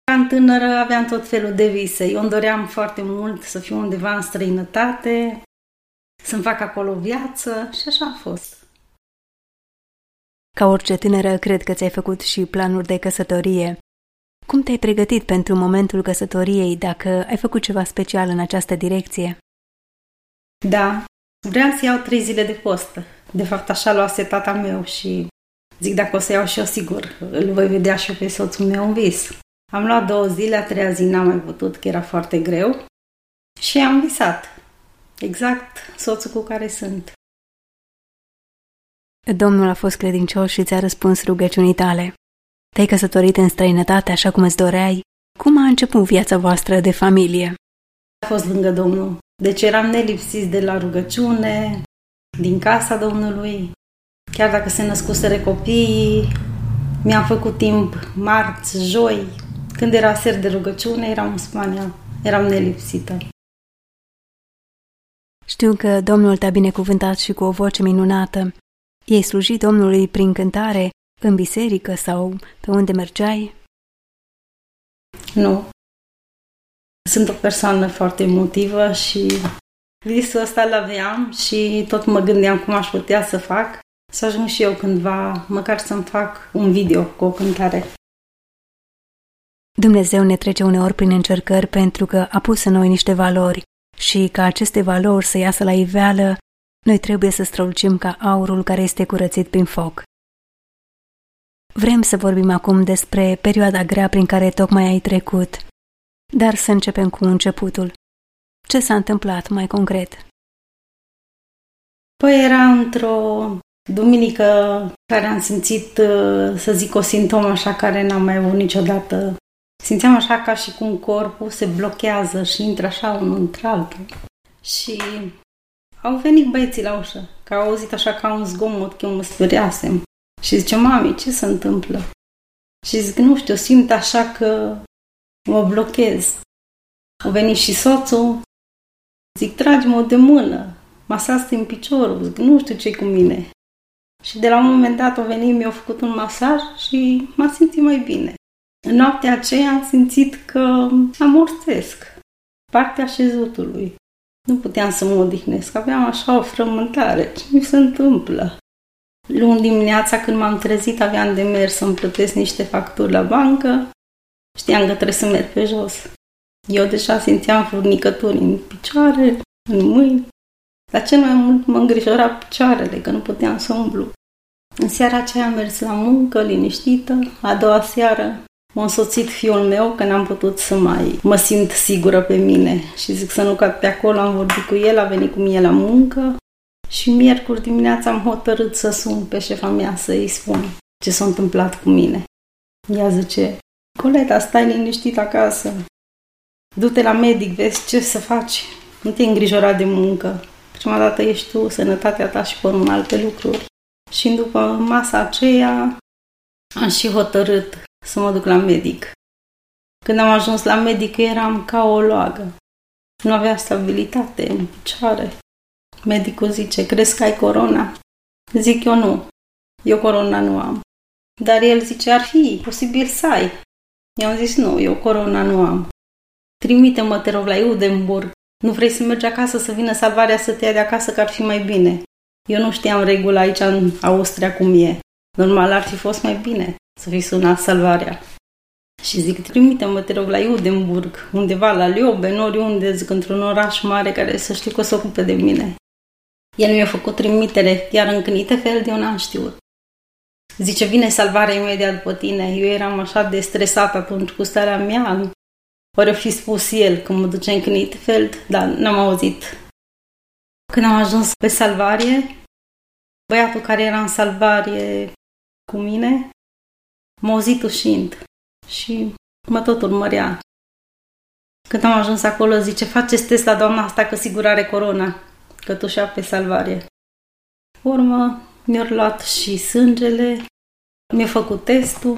Ca tânără aveam tot felul de vise. Eu îmi doream foarte mult să fiu undeva în străinătate, să-mi fac acolo viață și așa a fost. Ca orice tânără, cred că ți-ai făcut și planuri de căsătorie. Cum te-ai pregătit pentru momentul căsătoriei, dacă ai făcut ceva special în această direcție? Da, vreau să iau 3 zile de post. De fapt, așa luase tata meu și zic, dacă o să iau și eu, sigur, îl voi vedea și eu pe soțul meu în vis. Am luat 2 zile, a 3-a zi n-am mai putut, că era foarte greu și am visat. Exact soțul cu care sunt. Domnul a fost credincios și ți-a răspuns rugăciunii tale. Te-ai căsătorit în străinătate așa cum îți doreai. Cum a început viața voastră de familie? A fost lângă Domnul. Deci eram nelipsiți de la rugăciune, din casa Domnului. Chiar dacă se născuseră copiii, mi-am făcut timp marți, joi. Când era ser de rugăciune, eram în Spania. Eram nelipsită. Știu că Domnul te-a binecuvântat și cu o voce minunată. I-ai slujit Domnului prin cântare în biserică sau pe unde mergeai? Nu. Sunt o persoană foarte emotivă și visul ăsta l-aveam și tot mă gândeam cum aș putea să fac, să ajung și eu cândva, măcar să-mi fac un video cu o cântare. Dumnezeu ne trece uneori prin încercări pentru că a pus în noi niște valori și ca aceste valori să iasă la iveală, noi trebuie să strălucim ca aurul care este curățit prin foc. Vrem să vorbim acum despre perioada grea prin care tocmai ai trecut, dar să începem cu începutul. Ce s-a întâmplat mai concret? Păi era într-o duminică care am simțit, să zic, o simptomă așa care n-am mai avut niciodată. Simțeam așa ca și cum corpul se blochează și intră așa unul într-altul. Și au venit băieții la ușă, că au auzit așa ca un zgomot, că eu mă speriasem. Și zice, mami, ce se întâmplă? Și zic, nu știu, simt așa că mă blochez. A venit și soțul, zic, tragi-mă de mână, masați în piciorul, zic, nu știu ce-i cu mine. Și de la un moment dat a venit, mi-a făcut un masaj și m-a simțit mai bine. În noaptea aceea am simțit că amorțesc partea șezutului. Nu puteam să mă odihnesc, aveam așa o frământare. Ce mi se întâmplă? Luni dimineața, când m-am trezit, aveam de mers să-mi plătesc niște facturi la bancă. Știam că trebuie să merg pe jos. Eu deja simțeam furnicături în picioare, în mâini. Dar cel mai mult mă îngrijora picioarele, că nu puteam să umblu. În seara aceea am mers la muncă, liniștită. A doua seară m-a însoțit fiul meu, că n-am putut să mai mă simt sigură pe mine. Și zic să nu cad pe acolo, am vorbit cu el, a venit cu mine la muncă. Și miercuri dimineața am hotărât să sun pe șefa mea să-i spun ce s-a întâmplat cu mine. Ea zice, Coleta, stai liniștit acasă. Du-te la medic, vezi ce să faci. Nu te îngrijora de muncă. Prima dată ești tu, sănătatea ta și până în alte lucruri. Și după masa aceea am și hotărât să mă duc la medic. Când am ajuns la medic eram ca o loagă. Nu avea stabilitate în picioare. Medicul zice, crezi că ai corona? Zic eu nu. Eu corona nu am. Dar el zice, ar fi posibil să ai. I-am zis, nu, eu corona nu am. Trimite-mă, te rog, la Edinburgh. Nu vrei să mergi acasă, să vină salvarea să te ia de acasă, că ar fi mai bine. Eu nu știam regula aici în Austria cum e. Normal ar fi fost mai bine să fi sunat salvarea. Și zic, trimite-mă, te rog, la Edinburgh, undeva la Leoben, oriunde, zic, într-un oraș mare care să știu că o să ocupe de mine. El mi-a făcut trimitere, iar în Knitefeld eu n-am știut. Zice, vine salvarea imediat după tine. Eu eram așa de stresată atunci cu starea mea. Ori o fi spus el când mă duce în Knitefeld, dar n-am auzit. Când am ajuns pe salvarie, băiatul care era în salvarie cu mine m-a auzit ușind și mă tot urmărea. Când am ajuns acolo, zice, faceți test la doamna asta că sigur are corona, că tușea pe salvarie. Urmă, mi-a luat și sângele, mi-a făcut testul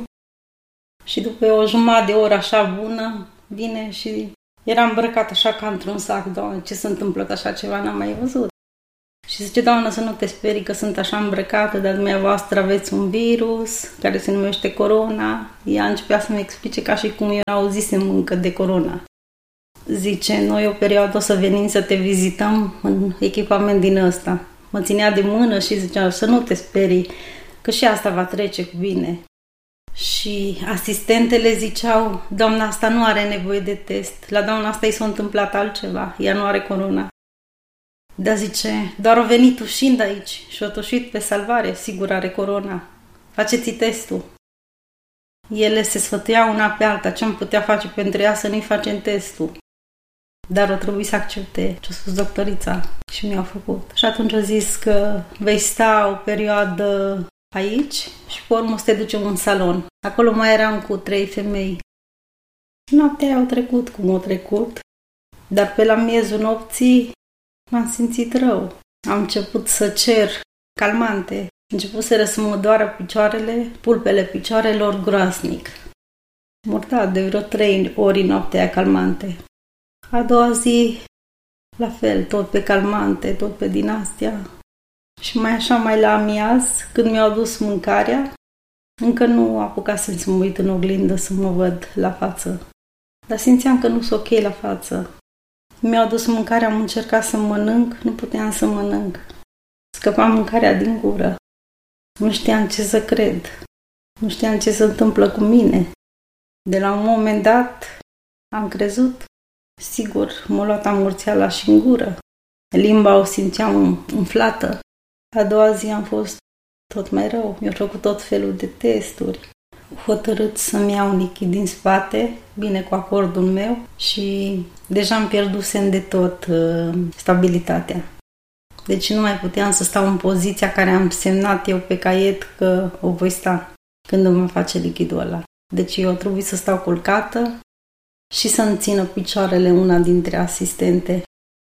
și după o jumătate de oră așa bună, vine și era îmbrăcat așa ca într-un sac. Doamne, ce se întâmplă, că așa ceva n-am mai văzut. Și Și zice, Doamnă, să nu te sperii că sunt așa îmbrăcată, dar dumneavoastră aveți un virus care se numește corona. Ea începea să-mi explice ca și cum eu auzisem încă de corona. Zice, noi o perioadă o să venim să te vizităm în echipament din ăsta. Mă ținea de mână și zicea, să nu te sperii, că și asta va trece cu bine. Și asistentele ziceau, doamna asta nu are nevoie de test, la doamna asta i s-a întâmplat altceva, ea nu are corona. Dar zice, doar a venit tușind aici și a tușit pe salvare, sigur are corona. Faceți testul. Ele se sfătuiau una pe alta, ce am putea face pentru ea să nu-i facem testul. Dar o trebuie să accepte ce a spus doctorița și mi-a făcut. Și atunci a zis că vei sta o perioadă aici și pe urmă o să te ducem în salon. Acolo mai eram cu 3 femei. Noaptea aia au trecut cum au trecut, dar pe la miezul nopții m-am simțit rău. Am început să cer calmante. Începuseră să mă doară picioarele, pulpele picioarelor groasnic. M-au dat de vreo 3 ori noaptea aia calmante. A doua zi, la fel, tot pe calmante, tot pe din astea. Și mai la amiaz, când mi-au adus mâncarea, încă nu apucasem să mă uit în oglindă să mă văd la față. Dar simțeam că nu sunt ok la față. Mi-au adus mâncarea, am încercat să mănânc, nu puteam să mănânc. Scăpa mâncarea din gură. Nu știam ce să cred. Nu știam ce se întâmplă cu mine. De la un moment dat am crezut. Sigur, m-a luat amorțeala și în gură. Limba o simțeam umflată. A doua zi am fost tot mai rău. Mi-au făcut tot felul de testuri. Hotărât să-mi iau un lichid din spate, bine cu acordul meu, și deja îmi pierdusem de tot stabilitatea. Deci nu mai puteam să stau în poziția care am semnat eu pe caiet că o voi sta când îmi face lichidul ăla. Deci eu trebuie să stau culcată și să-mi țină picioarele una dintre asistente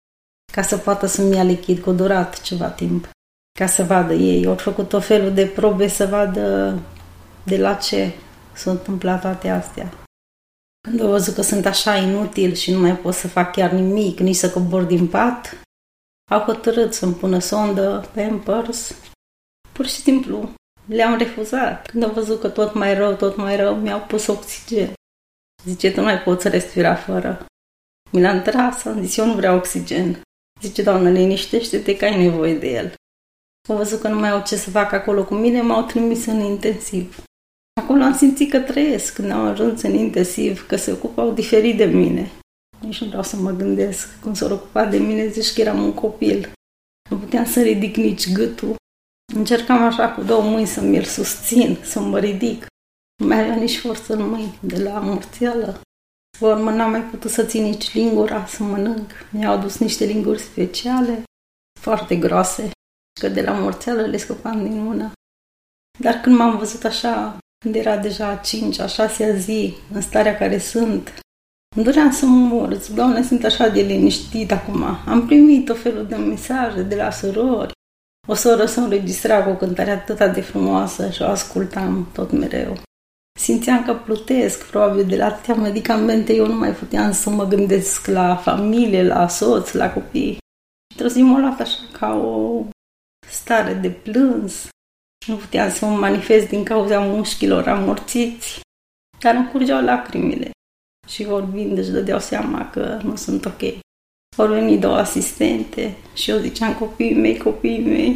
ca să poată să-mi ia lichid, că a durat ceva timp, ca să vadă ei. Au făcut tot felul de probe să vadă de la ce s-au întâmplat toate astea. Când au văzut că sunt așa inutil și nu mai pot să fac chiar nimic, nici să cobor din pat, au hotărât să-mi pună sondă, Pampers. Pur și simplu le-am refuzat. Când au văzut că tot mai rău, mi-au pus oxigen. Zice, tu nu mai poți respira fără. Mi l-am tras, am zis, eu nu vreau oxigen. Zice, Doamnă, liniștește-te că ai nevoie de el. Au văzut că nu mai au ce să fac acolo cu mine, m-au trimis în intensiv. Acolo am simțit că trăiesc când am ajuns în intensiv, că se ocupau diferit de mine. Nici nu vreau să mă gândesc cum s-au ocupat de mine, zici că eram un copil. Nu puteam să ridic nici gâtul. Încercam așa cu 2 mâini să mi-l susțin, să mă ridic. Nu mai avea nici forță în mâini, de la amorțeală. Pe urmă n-am mai putut să țin nici lingura, să mănânc. Mi-au adus niște linguri speciale, foarte groase, că de la amorțeală le scăpam din mână. Dar când m-am văzut așa, când era deja a 5-a, 6-a zi, în starea care sunt, îmi doream să mor. Zic, Doamne, sunt așa de liniștit acum. Am primit o felul de mesaje de la surori. O soră se înregistra cu o cântare atât de frumoasă și o ascultam tot mereu. Simțeam că plutesc, probabil de la atâtea medicamente, eu nu mai puteam să mă gândesc la familie, la soț, la copii. Într-o zi m-a luat așa ca o stare de plâns. Nu puteam să mă manifest din cauza mușchilor amorțiți, dar îmi curgeau lacrimile. Și vorbind, își dădeau seama că nu sunt ok. Au venit 2 asistente și eu ziceam, copiii mei.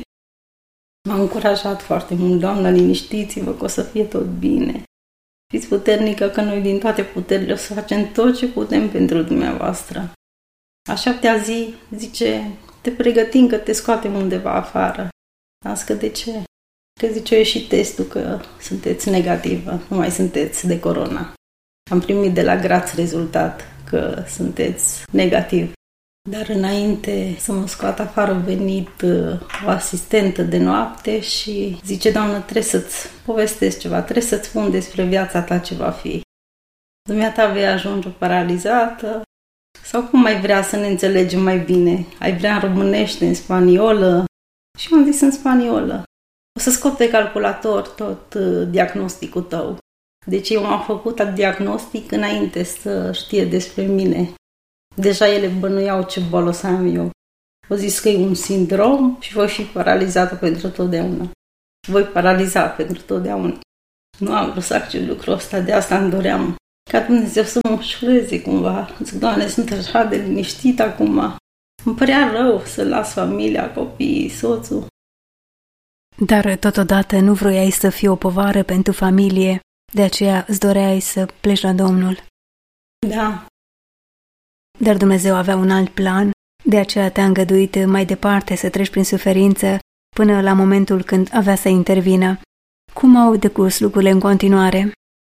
M-a încurajat foarte mult, Doamna, liniștiți-vă că o să fie tot bine. Fiți puternică că noi din toate puterile o să facem tot ce putem pentru dumneavoastră. A 7-a zi, zice, te pregătim că te scoatem undeva afară. Am zis că de ce? Că zice, a ieșit testul că sunteți negativă, nu mai sunteți de corona. Am primit de la Graz rezultat că sunteți negativ. Dar înainte să mă scoată afară a venit o asistentă de noapte și zice, Doamnă, trebuie să-ți povestesc ceva, trebuie să-ți spun despre viața ta ce va fi. Dumneata vei ajunge paralizată sau cum ai vrea să ne înțelegem mai bine? Ai vrea în românește, în spaniolă? Și eu am zis în spaniolă. O să scot pe calculator tot diagnosticul tău. Deci eu am făcut diagnostic înainte să știe despre mine. Deja ele bănuiau ce boală să am eu. Au zis că e un sindrom și voi fi paralizată pentru totdeauna. Voi paraliza pentru totdeauna. Nu am vrut să accept lucrul ăsta, de asta îmi doream ca Dumnezeu să mă ușureze cumva. Zic, Doamne, sunt așa de liniștit acum. Îmi părea rău să las familia, copiii, soțul. Dar totodată nu vroiai să fii o povară pentru familie, de aceea îți doreai să pleci la Domnul. Da. Dar Dumnezeu avea un alt plan, de aceea te-a îngăduit mai departe să treci prin suferință până la momentul când avea să intervină. Cum au decurs lucrurile în continuare?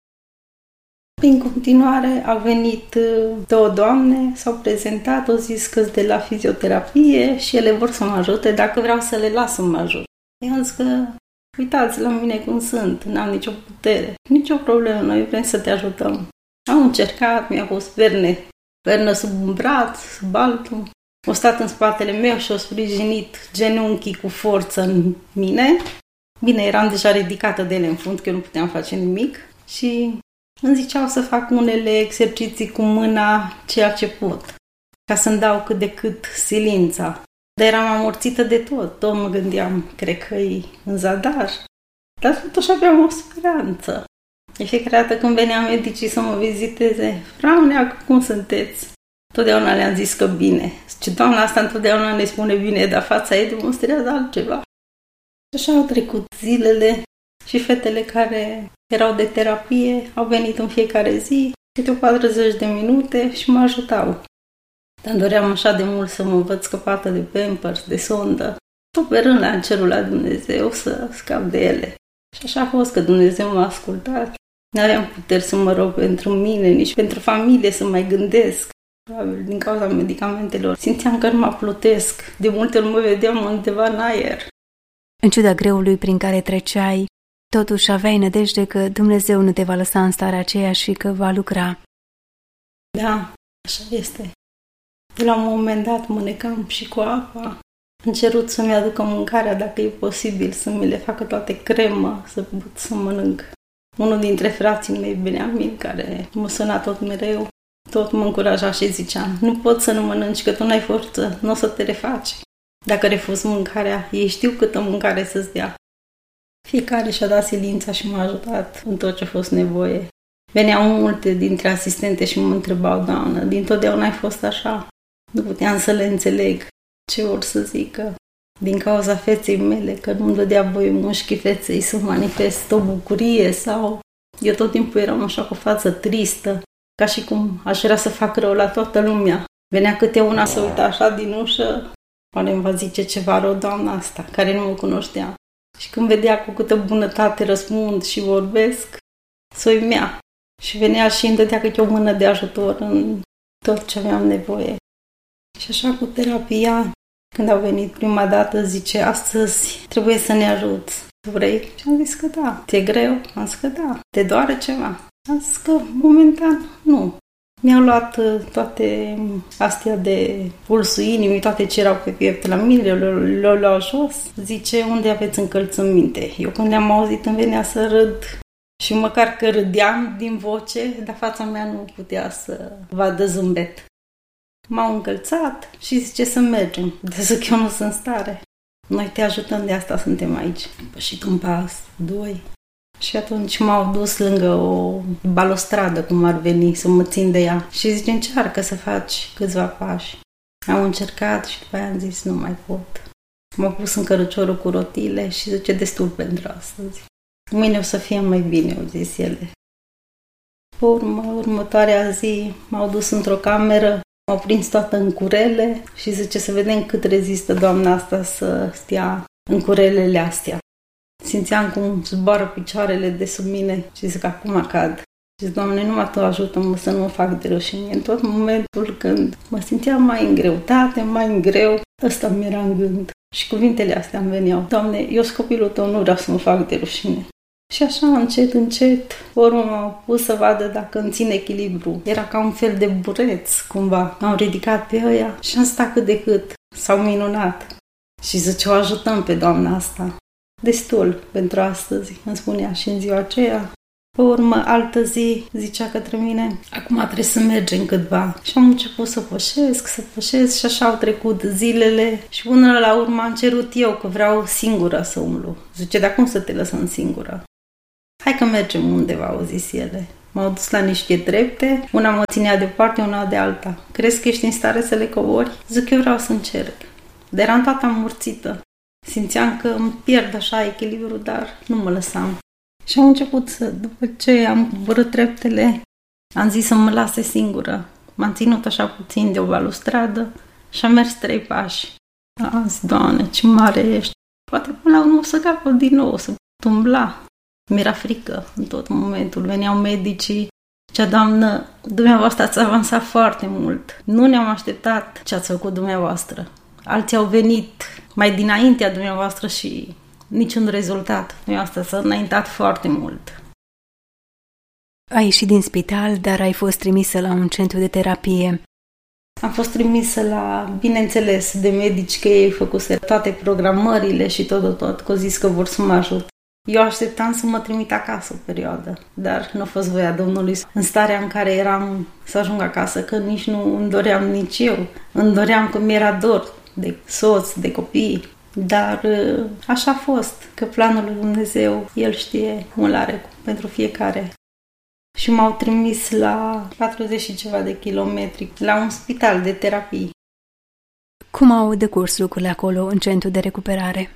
În continuare au venit 2 doamne, s-au prezentat, au zis că-s de la fizioterapie și ele vor să mă ajute dacă vreau să le las să mă ajut. Eu am zis că uitați la mine cum sunt, n-am nicio putere, nicio problemă, noi vrem să te ajutăm. Au încercat, mi-a pus pernă sub un braț, sub altul. Au stat în spatele meu și au sprijinit genunchii cu forță în mine. Bine, eram deja ridicată de ele în fund, că eu nu puteam face nimic. Și îmi ziceau să fac unele exerciții cu mâna, ceea ce pot, ca să-mi dau cât de cât silința. Dar eram amorțită de tot mă gândeam, cred că e în zadar. Dar totuși aveam o speranță. De fiecare dată când veneam medicii să mă viziteze, Frau Neacu, cum sunteți? Totdeauna le-am zis că bine. Ce doamna asta întotdeauna ne spune bine, dar fața ei demonstrează altceva. Și așa au trecut zilele și fetele care erau de terapie au venit în fiecare zi, câte 40 de minute și mă ajutau. Dar doream așa de mult să mă văd scăpată de Pampers, de sondă, tot sperând la cerul la Dumnezeu să scap de ele. Și așa a fost că Dumnezeu m-a ascultat. N-aveam puteri să mă rog pentru mine, nici pentru familie să mai gândesc. Probabil din cauza medicamentelor. Simțeam că nu mă plutesc. De multe ori mă vedeam undeva în aer. În ciuda greului prin care treceai, totuși aveai nădejde că Dumnezeu nu te va lăsa în starea aceea și că va lucra. Da, așa este. De la un moment dat mă necam și cu apa. Am cerut să-mi aducă mâncarea, dacă e posibil, să mi le facă toate cremă, să pot să mănânc. Unul dintre frații mei, Beniamin, care mă suna tot mereu, tot mă încuraja și zicea, nu poți să nu mănânci, că tu n-ai forță, nu o să te refaci. Dacă refuzi mâncarea, ei știu câtă mâncare să-ți dea. Fiecare și-a dat silința și m-a ajutat în tot ce a fost nevoie. Veneau multe dintre asistente și mă întrebau, Doamnă, dintotdeauna ai fost așa? Nu puteam să le înțeleg ce or să zică. Din cauza feței mele, că nu-mi dădea voie mușchii feței să manifest o bucurie sau... Eu tot timpul eram așa cu față tristă, ca și cum aș vrea să fac rău la toată lumea. Venea câte una să uita așa din ușă, oare îmi va zice ceva rău doamna asta, care nu mă cunoștea. Și când vedea cu câtă bunătate răspund și vorbesc, s-o imea. Și venea și îmi dădea câte o mână de ajutor în tot ce aveam nevoie. Și așa cu terapia, când au venit prima dată, zice, astăzi trebuie să ne ajuți. Vrei? Și am zis că da. Ți-e greu? Am zis că da. Te doare ceva? Am zis că momentan nu. Mi-au luat toate astea de pulsul inimii, toate ce erau pe piept la mine, le-au luat jos. Zice, unde aveți încălțăminte? Eu când le-am auzit îmi venea să râd și măcar că râdeam din voce, dar fața mea nu putea să vadă zâmbet. M-au încălțat și zice să mergem. De zic, eu nu sunt în stare. Noi te ajutăm, de asta suntem aici. Am pășit un pas, 2. Și atunci m-au dus lângă o balustradă, cum ar veni, să mă țin de ea. Și zice, încearcă să faci câțiva pași. Am încercat și după aia am zis, nu mai pot. M-au pus în căruciorul cu rotile și zice, destul pentru astăzi. Mâine o să fie mai bine, au zis ele. Următoarea zi m-au dus într-o cameră, m-au prins toată în curele și zice să vedem cât rezistă doamna asta să stea în curelele astea. Simțeam cum zboară picioarele de sub mine și zic, acum cad. Și Doamne, numai Tu ajută-mă să nu mă fac de rușine. În tot momentul când mă simțeam mai în greutate, mai în greu, ăsta mi era în gând. Și cuvintele astea îmi veneau. Doamne, eu sunt copilul Tău, nu vreau să mă fac de rușine. Și așa, încet, încet, urmă m-au pus să vadă dacă îmi țin echilibru. Era ca un fel de bureț, cumva. M-au ridicat pe ăia și am stat cât de cât. S-au minunat. Și zice, o ajutăm pe doamna asta. Destul pentru astăzi, îmi spunea și în ziua aceea. Pe urmă, altă zi, zicea către mine, acum trebuie să mergem câtva. Și am început să pășesc și așa au trecut zilele și până la urmă am cerut eu că vreau singură să umblu. Zice, dar cum să te lăsăm singură? Hai că mergem undeva, au zis ele. M-au dus la niște trepte, una mă ținea de parte, una de alta. Crezi că ești în stare să le cobori? Zic, eu vreau să încerc. Dar eram toată amorțită. Simțeam că îmi pierd așa echilibru, dar nu mă lăsam. Și am început după ce am coborât treptele, am zis să mă lase singură. M-am ținut așa puțin de o balustradă și am mers 3 pași. Am zis, Doamne, ce mare ești! Poate până la urmă o să capăt din nou, o să pot umbla. Mi-era frică în tot momentul. Veneau medicii, zicea, Doamnă, dumneavoastră ați avansat foarte mult. Nu ne-am așteptat ce ați făcut dumneavoastră. Alții au venit mai dinaintea dumneavoastră și niciun rezultat. Dumneavoastră s-a înaintat foarte mult. Ai ieșit din spital, dar ai fost trimisă la un centru de terapie. Am fost trimisă la, bineînțeles, de medici că ei făcuse toate programările și tot, că au zis că vor să mă ajut. Eu așteptam să mă trimit acasă o perioadă, dar nu a fost voia Domnului. În starea în care eram să ajung acasă, că nici nu îmi doream nici eu. Îmi doream că mi-era dor de soț, de copii, dar așa a fost, că planul lui Dumnezeu, El știe cum îl are pentru fiecare. Și m-au trimis la 40 și ceva de kilometri, la un spital de terapii. Cum au decurs lucrurile acolo, în centru de recuperare?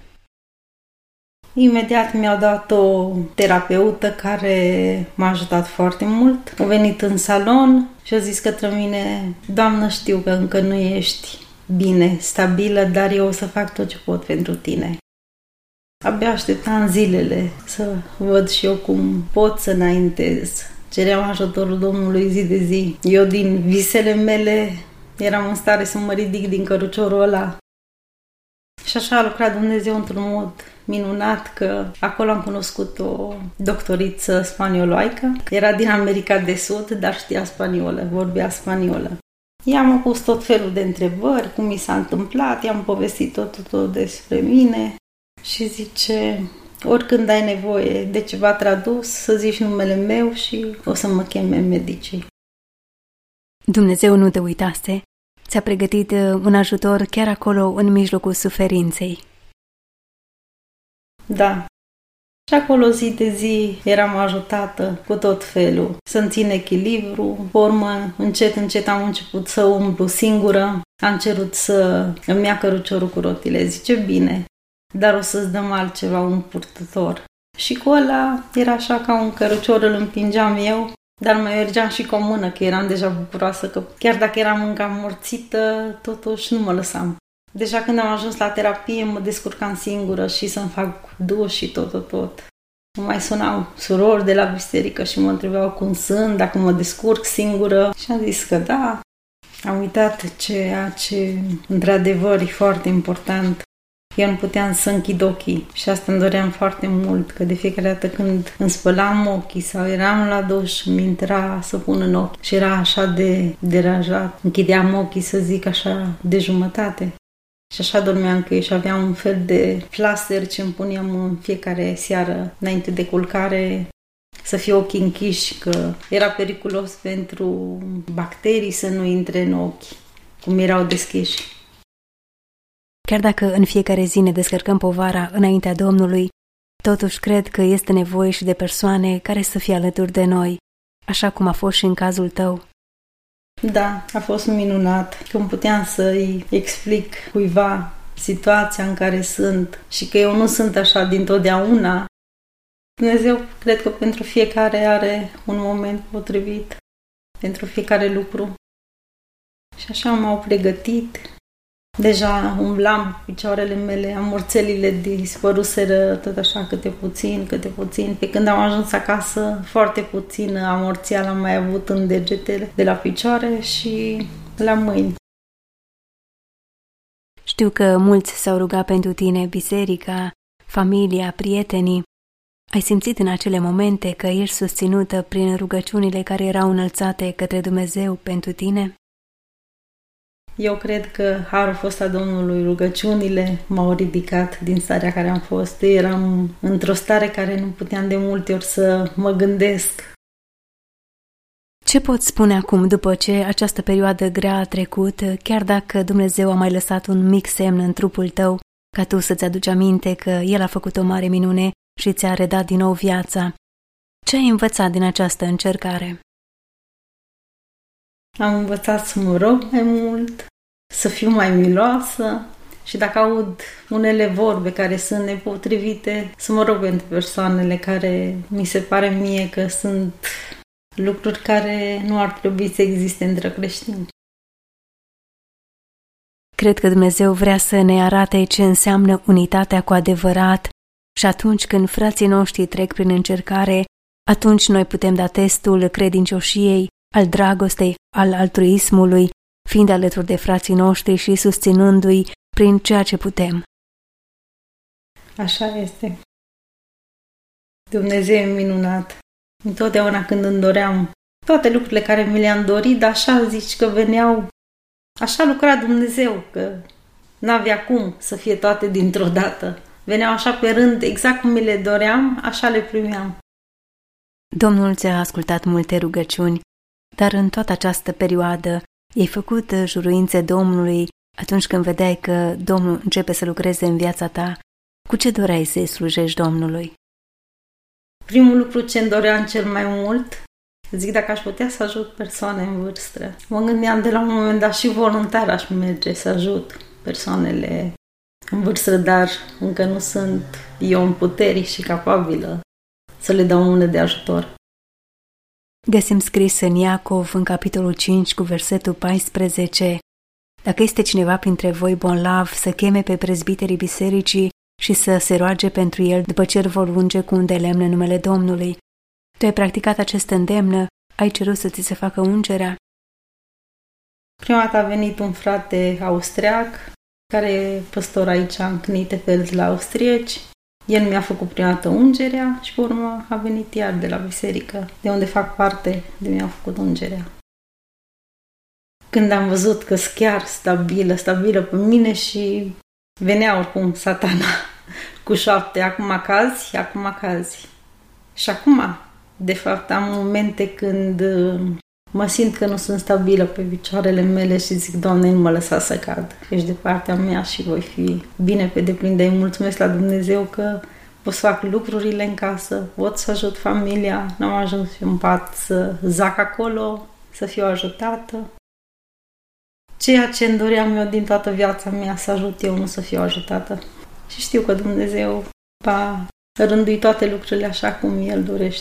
Imediat mi-au dat o terapeută care m-a ajutat foarte mult. A venit în salon și a zis către mine, Doamnă, știu că încă nu ești bine, stabilă, dar eu o să fac tot ce pot pentru tine. Abia așteptam zilele să văd și eu cum pot să înaintez. Ceream ajutorul Domnului zi de zi. Eu din visele mele eram în stare să mă ridic din căruciorul ăla. Și așa a lucrat Dumnezeu într-un mod minunat, că acolo am cunoscut o doctoriță spanioloaică. Era din America de Sud, dar știa spaniolă, vorbea spaniolă. I-am pus tot felul de întrebări, cum mi s-a întâmplat, i-am povestit tot despre mine și zice, oricând ai nevoie de ceva tradus, să zici numele meu și o să mă cheme medicii. Dumnezeu nu te uitase. Ți-a pregătit un ajutor chiar acolo, în mijlocul suferinței. Da. Și acolo zi de zi eram ajutată cu tot felul. Să-mi țin echilibru. Pe urmă, încet am început să umblu singură. Am cerut să îmi ia căruciorul cu rotile. Zice, bine, dar o să-ți dăm altceva, un purtător. Și cu ăla era așa ca un cărucior, îl împingeam eu, dar mai mergeam și cu o mână, că eram deja bucuroasă, că chiar dacă eram încă amorțită, totuși nu mă lăsam. Deja când am ajuns la terapie, mă descurcam singură și să-mi fac duș și tot. Mă mai sunau surori de la biserică și mă întrebau cum sunt, dacă mă descurc singură. Și am zis că da. Am uitat ceea ce, într-adevăr, e foarte important. Eu nu puteam să închid ochii și asta îmi doream foarte mult, că de fiecare dată când îmi spălam ochii sau eram la duș, mi intra să pun în ochi și era așa de deranjat. Închideam ochii, să zic așa, de jumătate. Și așa dormeam că și aveam un fel de plaster ce îmi puneam în fiecare seară înainte de culcare, să fie ochii închiși, că era periculos pentru bacterii să nu intre în ochi, cum erau deschiși. Chiar dacă în fiecare zi ne descărcăm povara înaintea Domnului, totuși cred că este nevoie și de persoane care să fie alături de noi, așa cum a fost și în cazul tău. Da, a fost minunat că îmi puteam să-i explic cuiva situația în care sunt și că eu nu sunt așa dintotdeauna. Dumnezeu cred că pentru fiecare are un moment potrivit, pentru fiecare lucru. Și așa m-au pregătit. Deja umblam cu picioarele mele, amorțelile dispăruseră tot așa câte puțin. Pe când am ajuns acasă, foarte puțină amorțială am mai avut în degetele de la picioare și la mâini. Știu că mulți s-au rugat pentru tine, biserica, familia, prietenii. Ai simțit în acele momente că ești susținută prin rugăciunile care erau înălțate către Dumnezeu pentru tine? Eu cred că harul fost a Domnului, rugăciunile m-au ridicat din starea care am fost. Eram într-o stare care nu puteam de multe ori să mă gândesc. Ce poți spune acum, după ce această perioadă grea a trecut, chiar dacă Dumnezeu a mai lăsat un mic semn în trupul tău, ca tu să-ți aduci aminte că El a făcut o mare minune și ți-a redat din nou viața? Ce ai învățat din această încercare? Am învățat să mă rog mai mult, să fiu mai miloasă și dacă aud unele vorbe care sunt nepotrivite, să mă rog pentru persoanele care mi se pare mie că sunt lucruri care nu ar trebui să existe între creștini. Cred că Dumnezeu vrea să ne arate ce înseamnă unitatea cu adevărat și atunci când frații noștri trec prin încercare, atunci noi putem da testul credincioșiei, al dragostei, al altruismului, fiind alături de frații noștri și susținându-i prin ceea ce putem. Așa este. Dumnezeu e minunat. Întotdeauna când îmi doream toate lucrurile care mi le-am dorit, dar așa zici că veneau, așa lucra Dumnezeu, că n-avea cum să fie toate dintr-o dată. Veneau așa pe rând, exact cum mi le doream, așa le primeam. Domnul ți-a ascultat multe rugăciuni, dar în toată această perioadă i-ai făcut juruințe Domnului atunci când vedeai că Domnul începe să lucreze în viața ta. Cu ce doreai să-i slujești Domnului? Primul lucru ce îmi doream cel mai mult, zic dacă aș putea să ajut persoane în vârstă. Mă gândeam de la un moment dat și voluntar aș merge să ajut persoanele în vârstă, dar încă nu sunt eu în putere și capabilă să le dau mână de ajutor. Găsim scris în Iacov, în capitolul 5, cu versetul 14, dacă este cineva printre voi bolnav, să cheme pe prezbiterii bisericii și să se roage pentru el după ce îl vor unge cu un de lemn în numele Domnului. Tu ai practicat acest îndemn? Ai cerut să ți se facă ungerea? Prima dată a venit un frate austriac, care e păstor aici în Knitefeld la austrieci. El mi-a făcut prima dată ungerea și pe urmă a venit iar de la biserică, de unde fac parte, de mi-a făcut ungerea. Când am văzut că sunt chiar stabilă pe mine și venea oricum Satana cu șoapte, acum cazi. Și acum, de fapt, am momente când mă simt că nu sunt stabilă pe picioarele mele și zic, Doamne, nu mă lăsa să cad. Ești de partea mea și voi fi bine pe deplin. Dar îi mulțumesc la Dumnezeu că pot să fac lucrurile în casă, pot să ajut familia, n-am ajuns în pat să zac acolo, să fiu ajutată. Ceea ce îmi doream eu din toată viața mea, să ajut eu, nu să fiu ajutată. Și știu că Dumnezeu va rândui toate lucrurile așa cum El dorește.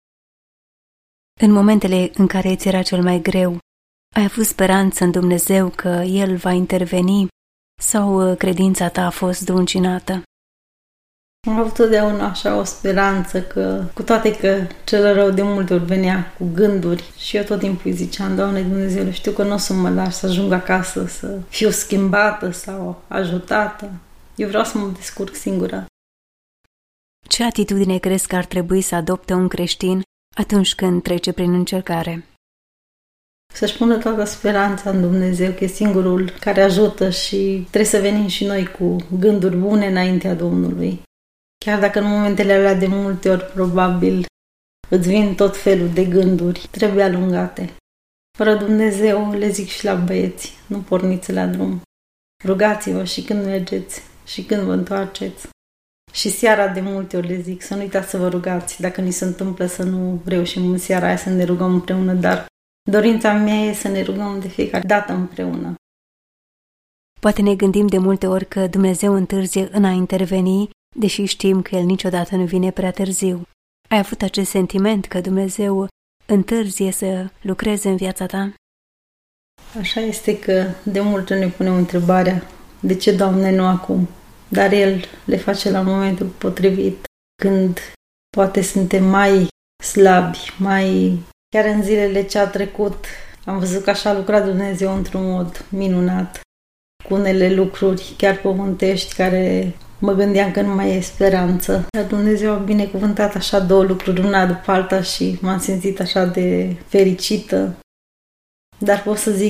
În momentele în care îți era cel mai greu, ai avut speranță în Dumnezeu că El va interveni sau credința ta a fost zdruncinată? Am avut totdeauna așa o speranță că, cu toate că cel rău de multe ori venea cu gânduri și eu tot timpul îi ziceam, Doamne Dumnezeu, știu că nu o să mă lași să ajung acasă, să fiu schimbată sau ajutată. Eu vreau să mă descurc singură. Ce atitudine crezi că ar trebui să adopte un creștin atunci când trece prin încercare? Să-și pună toată speranța în Dumnezeu, că e singurul care ajută și trebuie să venim și noi cu gânduri bune înaintea Domnului. Chiar dacă în momentele alea de multe ori probabil îți vin tot felul de gânduri, trebuie alungate. Fără Dumnezeu, le zic și la băieți, nu porniți la drum. Rugați-vă și când mergeți și când vă întoarceți. Și seara de multe ori le zic să nu uitați să vă rugați. Dacă ni se întâmplă să nu reușim în seara aia să ne rugăm împreună, dar dorința mea e să ne rugăm de fiecare dată împreună. Poate ne gândim de multe ori că Dumnezeu întârzie în a interveni, deși știm că El niciodată nu vine prea târziu. Ai avut acest sentiment că Dumnezeu întârzie să lucreze în viața ta? Așa este că de multe ori ne punem întrebarea, de ce, Doamne, nu acum? Dar El le face la momentul potrivit, când poate suntem mai slabi, mai... Chiar în zilele ce a trecut am văzut că așa a lucrat Dumnezeu într-un mod minunat, cu unele lucruri chiar pământești care mă gândeam că nu mai e speranță. Dar Dumnezeu a binecuvântat așa două lucruri, una după alta și m-am simțit așa de fericită. Dar pot să zic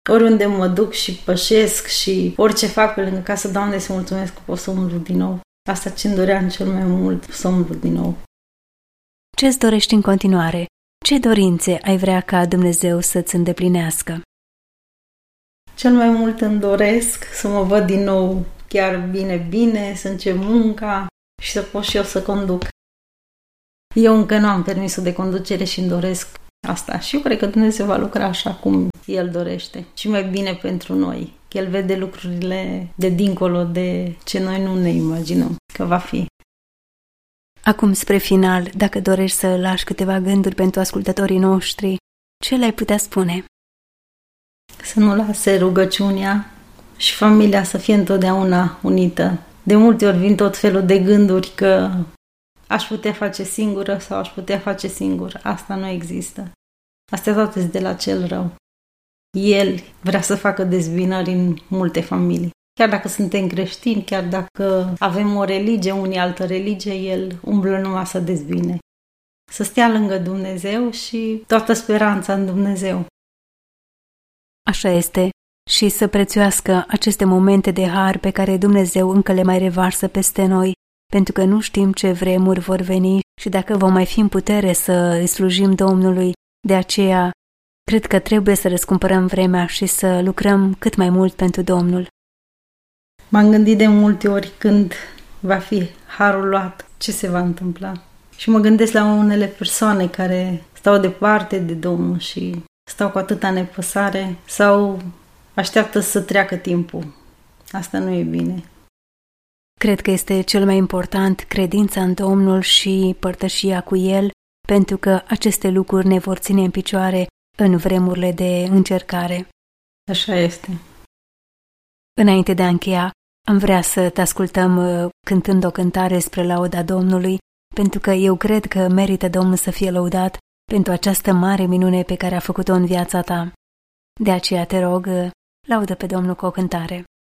oriunde mă duc și pășesc și orice fac pe lângă casă, Doamne, să mulțumesc că pot să umblu din nou. Asta ce-mi doream cel mai mult, să umblu din nou. Ce-ți dorești în continuare? Ce dorințe ai vrea ca Dumnezeu să-ți îndeplinească? Cel mai mult îmi doresc să mă văd din nou chiar bine, să încep munca și să pot și eu să conduc. Eu încă nu am permisul de conducere și îmi doresc asta. Și eu cred că Dumnezeu va lucra așa cum El dorește. Și mai bine pentru noi. Că El vede lucrurile de dincolo de ce noi nu ne imaginăm că va fi. Acum, spre final, dacă dorești să lași câteva gânduri pentru ascultătorii noștri, ce le-ai putea spune? Să nu lase rugăciunea și familia să fie întotdeauna unită. De multe ori vin tot felul de gânduri că aș putea face singură sau aș putea face singur. Asta nu există. Astea toate sunt de la cel rău. El vrea să facă dezbinări în multe familii. Chiar dacă suntem creștini, chiar dacă avem o religie, unii altă religie, El umblă numai să dezbine. Să stea lângă Dumnezeu și toată speranța în Dumnezeu. Așa este. Și să prețuiască aceste momente de har pe care Dumnezeu încă le mai revarsă peste noi, pentru că nu știm ce vremuri vor veni și dacă vom mai fi în putere să îi slujim Domnului. De aceea, cred că trebuie să răscumpărăm vremea și să lucrăm cât mai mult pentru Domnul. M-am gândit de multe ori când va fi harul luat, ce se va întâmpla. Și mă gândesc la unele persoane care stau departe de Domnul și stau cu atâta nepăsare sau așteaptă să treacă timpul. Asta nu e bine. Cred că este cel mai important credința în Domnul și părtășia cu El, pentru că aceste lucruri ne vor ține în picioare în vremurile de încercare. Așa este. Înainte de a încheia, am vrea să te ascultăm cântând o cântare spre lauda Domnului, pentru că eu cred că merită Domnul să fie lăudat pentru această mare minune pe care a făcut-o în viața ta. De aceea te rog, laudă pe Domnul cu o cântare.